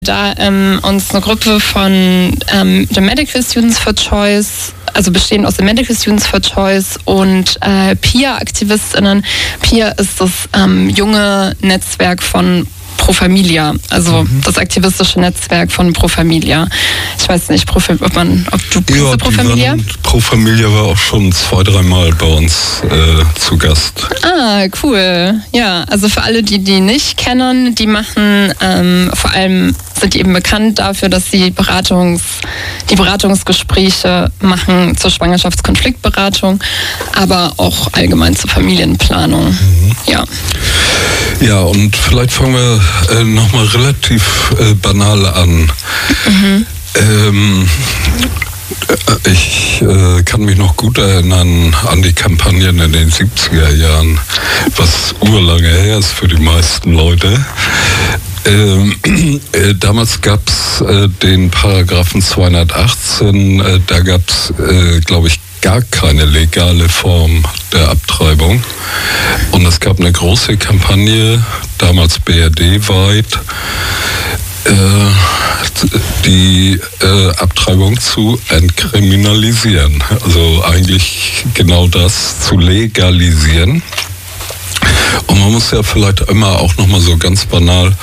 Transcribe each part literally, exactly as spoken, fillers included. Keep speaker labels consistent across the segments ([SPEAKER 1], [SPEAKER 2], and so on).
[SPEAKER 1] da ähm, uns eine Gruppe von ähm, The Medical Students for Choice, also bestehend aus den Medical Students for Choice und äh, Peer-AktivistInnen. Peer ist das ähm, junge Netzwerk von Pro Familia, also mhm. das aktivistische Netzwerk von Pro Familia. Ich weiß nicht, Pro, ob, man, ob du kennst ja, Pro Familia?
[SPEAKER 2] Pro Familia war auch schon zwei, dreimal bei uns äh, zu Gast.
[SPEAKER 1] Ah, cool. Ja, also für alle, die die nicht kennen, die machen ähm, vor allem, sind die eben bekannt dafür, dass sie Beratungs, die Beratungsgespräche machen zur Schwangerschaftskonfliktberatung, aber auch allgemein zur Familienplanung. Mhm. Ja.
[SPEAKER 2] Ja, und vielleicht fangen wir äh, nochmal relativ äh, banal an. Mhm. Ähm, ich äh, kann mich noch gut erinnern an die Kampagnen in den siebziger Jahren, was urlange her ist für die meisten Leute. Ähm, äh, damals gab es äh, den Paragraphen zweihundertachtzehn, äh, da gab es, äh, glaube ich, gar keine legale Form der Abtreibung. Und es gab eine große Kampagne, damals B R D-weit, äh, die äh, Abtreibung zu entkriminalisieren. Also eigentlich genau das, zu legalisieren. Und man muss ja vielleicht immer auch nochmal so ganz banal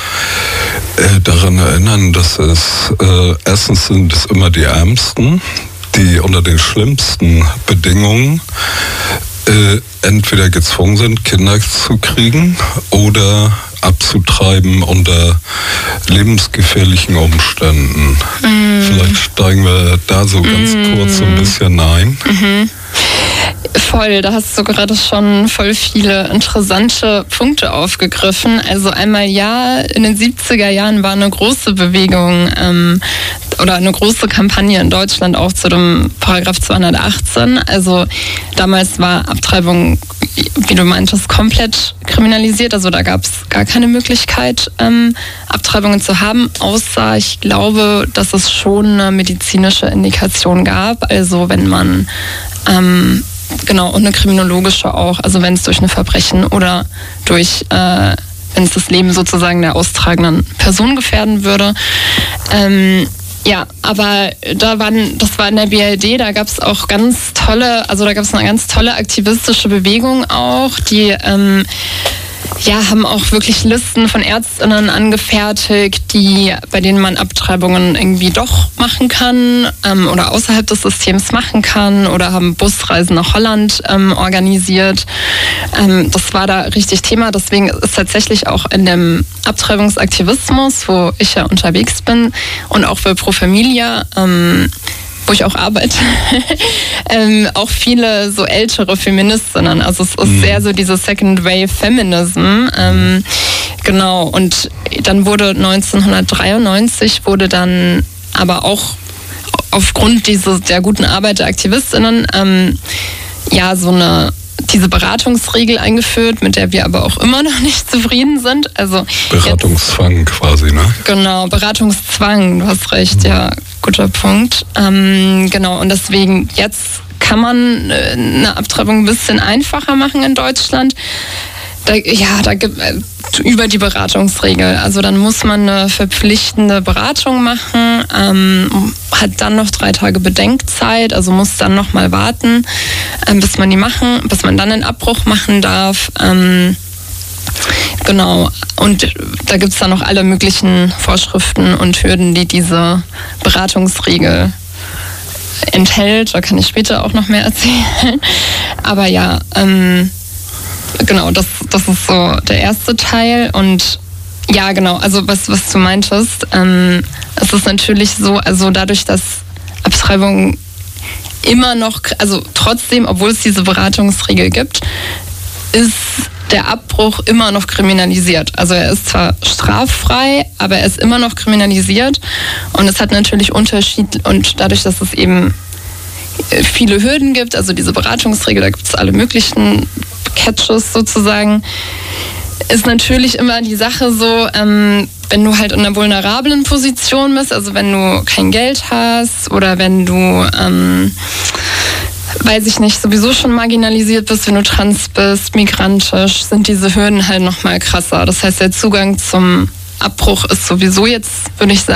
[SPEAKER 2] äh, daran erinnern, dass es, äh, erstens sind es immer die Ärmsten, die unter den schlimmsten Bedingungen äh, entweder gezwungen sind, Kinder zu kriegen oder abzutreiben unter lebensgefährlichen Umständen. Mm. Vielleicht steigen wir da so ganz mm. kurz so ein bisschen ein.
[SPEAKER 1] Mhm. Voll, da hast du gerade schon voll viele interessante Punkte aufgegriffen. Also einmal ja, in den siebziger Jahren war eine große Bewegung ähm, oder eine große Kampagne in Deutschland auch zu dem Paragraph zweihundertachtzehn. Also damals war Abtreibung, wie du meintest, komplett kriminalisiert. Also da gab es gar keine Möglichkeit, ähm, Abtreibungen zu haben, außer ich glaube, dass es schon eine medizinische Indikation gab. Also wenn man ähm, genau, und eine kriminologische auch, also wenn es durch ein Verbrechen oder durch, äh, wenn es das Leben sozusagen der austragenden Person gefährden würde. Ähm, ja, aber da waren, das war in der B R D, da gab es auch ganz tolle, also da gab es eine ganz tolle aktivistische Bewegung auch, die ähm, ja, haben auch wirklich Listen von ÄrztInnen angefertigt, die, bei denen man Abtreibungen irgendwie doch machen kann ähm, oder außerhalb des Systems machen kann, oder haben Busreisen nach Holland ähm, organisiert. Ähm, das war da richtig Thema. Deswegen ist tatsächlich auch in dem Abtreibungsaktivismus, wo ich ja unterwegs bin und auch für Pro Familia, ähm, wo ich auch arbeite, ähm, auch viele so ältere Feministinnen. Also es ist mhm. sehr so diese Second Wave Feminism. Ähm, genau, und dann wurde neunzehnhundertdreiundneunzig wurde dann aber auch aufgrund dieses, der guten Arbeit der Aktivistinnen ähm, ja so eine diese Beratungsregel eingeführt, mit der wir aber auch immer noch nicht zufrieden sind. Also
[SPEAKER 2] Beratungszwang jetzt, quasi, ne?
[SPEAKER 1] Genau, Beratungszwang, du hast recht, mhm. ja, guter Punkt. Ähm, genau, und deswegen jetzt kann man äh, eine Abtreibung ein bisschen einfacher machen in Deutschland. Da, ja, da gibt äh, über die Beratungsregel. Also dann muss man eine verpflichtende Beratung machen, ähm, hat dann noch drei Tage Bedenkzeit, also muss dann noch mal warten, ähm, bis man die machen, bis man dann einen Abbruch machen darf. Ähm, genau. Und da gibt es dann noch alle möglichen Vorschriften und Hürden, die diese Beratungsregel enthält. Da kann ich später auch noch mehr erzählen. Aber ja, ähm, genau, das, das ist so der erste Teil. Und ja, genau, also was, was du meintest, ähm, es ist natürlich so, also dadurch, dass Abtreibung immer noch, also trotzdem, obwohl es diese Beratungsregel gibt, ist der Abbruch immer noch kriminalisiert. Also er ist zwar straffrei, aber er ist immer noch kriminalisiert. Und es hat natürlich Unterschied, und dadurch, dass es eben viele Hürden gibt, also diese Beratungsregel, da gibt es alle möglichen Catches sozusagen, ist natürlich immer die Sache so, ähm, wenn du halt in einer vulnerablen Position bist, also wenn du kein Geld hast oder wenn du, ähm, weiß ich nicht, sowieso schon marginalisiert bist, wenn du trans bist, migrantisch, sind diese Hürden halt noch mal krasser. Das heißt, der Zugang zum Abbruch ist sowieso jetzt, würde ich sagen,